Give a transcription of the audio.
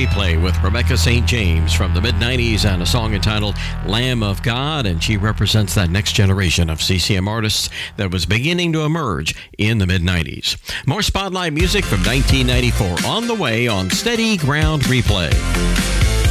Replay with Rebecca St. James from the mid-90s and a song entitled Lamb of God, and she represents that next generation of CCM artists that was beginning to emerge in the mid-90s. More Spotlight music from 1994 on the way on Steady Ground Replay.